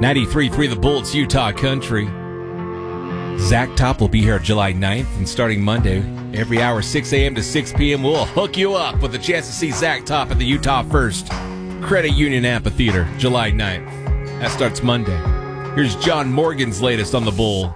93.3 The Bull, it's Utah Country. Zach Top will be here July 9th, and starting Monday, every hour 6 a.m. to 6 p.m., we'll hook you up with a chance to see Zach Top at the Utah First Credit Union Amphitheater, July 9th. That starts Monday. Here's John Morgan's latest on the Bull.